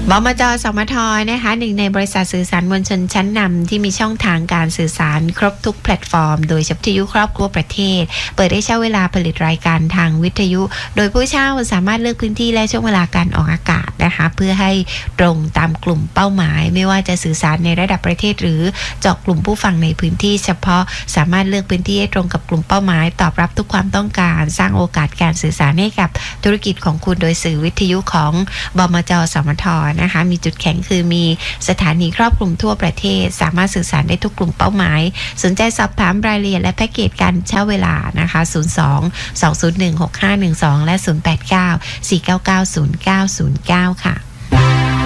บมจ.สมท.นะคะหนึ่งในบริษัทสื่อสารมวลชนชั้นนำที่มีช่องทางการสื่อสารครบทุกแพลตฟอร์มโดยวิทยุครอบครัวประเทศเปิดให้เช่าเวลาผลิตรายการทางวิทยุโดยผู้เช่าสามารถเลือกพื้นที่และช่วงเวลาการออกอากาศนะคะเพื่อให้ตรงตามกลุ่มเป้าหมายไม่ว่าจะสื่อสารในระดับประเทศหรือเจาะกลุ่มผู้ฟังในพื้นที่เฉพาะสามารถเลือกพื้นที่ให้ตรงกับกลุ่มเป้าหมายตอบรับทุกความต้องการสร้างโอกาสการสื่อสารให้กับธุรกิจของคุณโดยสื่อวิทยุของบมจ.สมท.นะคะมีจุดแข็งคือมีสถานีครอบคลุมทั่วประเทศสามารถสื่อสารได้ทุกกลุ่มเป้าหมายสนใจสอบถามรายละเอียดและแพ็กเกจการเช่าเวลานะคะ02-201-6512และ089-499-0909ค่ะ